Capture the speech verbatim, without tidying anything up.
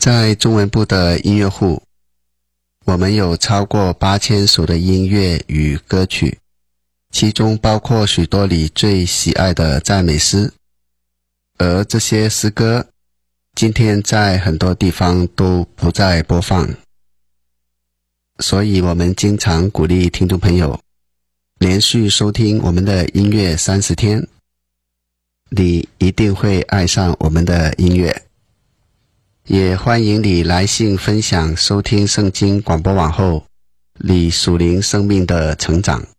在中文部的音乐库，我们有超过八千首的音乐与歌曲，其中包括许多你最喜爱的赞美诗，而这些诗歌今天在很多地方都不再播放，所以我们经常鼓励听众朋友连续收听我们的音乐三十天，你一定会爱上我们的音乐。也欢迎你来信分享收听圣经广播网后你属灵生命的成长。